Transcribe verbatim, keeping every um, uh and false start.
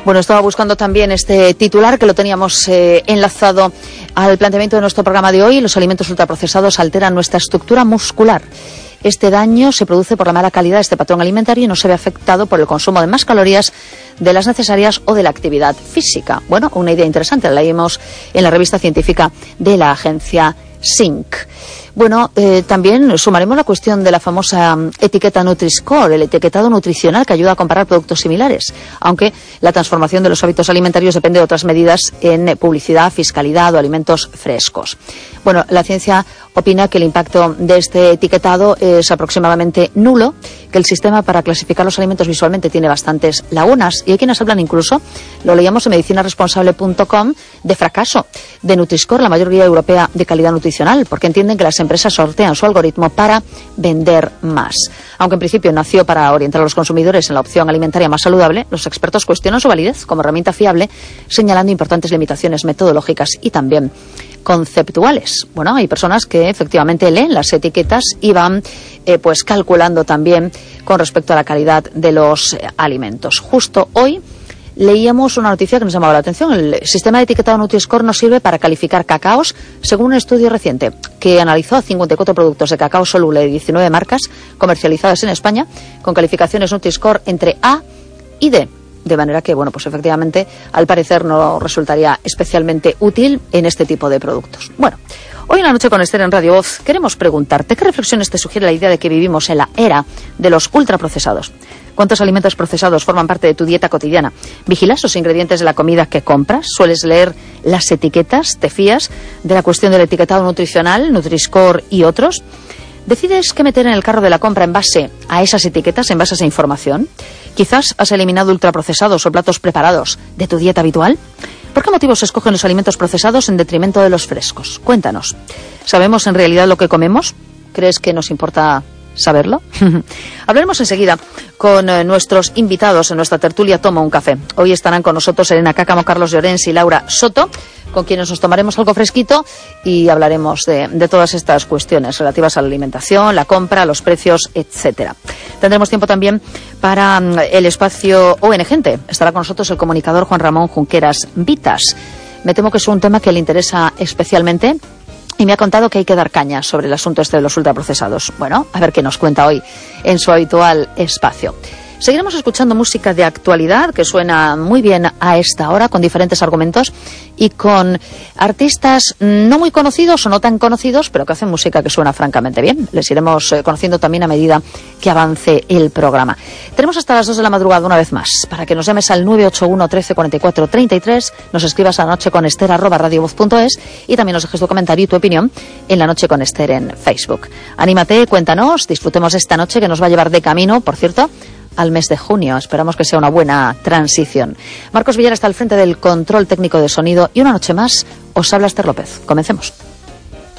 Bueno, estaba buscando también este titular que lo teníamos eh, enlazado al planteamiento de nuestro programa de hoy. Los alimentos ultraprocesados alteran nuestra estructura muscular. Este daño se produce por la mala calidad de este patrón alimentario y no se ve afectado por el consumo de más calorías de las necesarias o de la actividad física. Bueno, una idea interesante, la leímos en la revista científica de la agencia S I N C. Bueno, eh, también sumaremos la cuestión de la famosa etiqueta Nutri-Score, el etiquetado nutricional que ayuda a comparar productos similares, aunque la transformación de los hábitos alimentarios depende de otras medidas en publicidad, fiscalidad o alimentos frescos. Bueno, la ciencia opina que el impacto de este etiquetado es aproximadamente nulo, que el sistema para clasificar los alimentos visualmente tiene bastantes lagunas y hay quienes hablan incluso, lo leíamos en medicina responsable punto com, de fracaso de Nutri-Score, la mayor guía europea de calidad nutricional, porque entienden que las empresas sortean su algoritmo para vender más. Aunque en principio nació para orientar a los consumidores en la opción alimentaria más saludable, los expertos cuestionan su validez como herramienta fiable, señalando importantes limitaciones metodológicas y también conceptuales. Bueno, hay personas que efectivamente leen las etiquetas y van eh, pues calculando también con respecto a la calidad de los eh, alimentos. Justo hoy leíamos una noticia que nos llamaba la atención. El sistema de etiquetado Nutri-Score nos sirve para calificar cacaos según un estudio reciente que analizó a cincuenta y cuatro productos de cacao soluble de diecinueve marcas comercializadas en España con calificaciones Nutri-Score entre A y D. De manera que, bueno, pues efectivamente, al parecer no resultaría especialmente útil en este tipo de productos. Bueno, hoy en la noche con Esther en Radio Voz queremos preguntarte qué reflexiones te sugiere la idea de que vivimos en la era de los ultraprocesados. ¿Cuántos alimentos procesados forman parte de tu dieta cotidiana? ¿Vigilas los ingredientes de la comida que compras? ¿Sueles leer las etiquetas? ¿Te fías de la cuestión del etiquetado nutricional, Nutri-Score y otros? ¿Decides qué meter en el carro de la compra en base a esas etiquetas, en base a esa información? ¿Quizás has eliminado ultraprocesados o platos preparados de tu dieta habitual? ¿Por qué motivos se escogen los alimentos procesados en detrimento de los frescos? Cuéntanos. ¿Sabemos en realidad lo que comemos? ¿Crees que nos importa saberlo? Hablaremos enseguida con eh, nuestros invitados en nuestra tertulia Toma un Café. Hoy estarán con nosotros Elena Cácamo, Carlos Llorens y Laura Soto, con quienes nos tomaremos algo fresquito y hablaremos de, de todas estas cuestiones relativas a la alimentación, la compra, los precios, etcétera. Tendremos tiempo también para um, el espacio O N Gente. Estará con nosotros el comunicador Juan Ramón Junqueras Vitas. Me temo que es un tema que le interesa especialmente y me ha contado que hay que dar caña sobre el asunto este de los ultraprocesados. Bueno, a ver qué nos cuenta hoy en su habitual espacio. Seguiremos escuchando música de actualidad que suena muy bien a esta hora, con diferentes argumentos y con artistas no muy conocidos o no tan conocidos, pero que hacen música que suena francamente bien. Les iremos eh, conociendo también a medida que avance el programa. Tenemos hasta las dos de la madrugada una vez más, para que nos llames al nueve ocho uno, trece, cuarenta y cuatro, treinta y tres, nos escribas a la noche con Esther arroba radiovoz punto es y también nos dejes tu comentario y tu opinión en La Noche con Esther en Facebook. Anímate, cuéntanos, disfrutemos esta noche que nos va a llevar de camino, por cierto, al mes de junio. Esperamos que sea una buena transición. Marcos Villar está al frente del control técnico de sonido y una noche más os habla Esther López. Comencemos.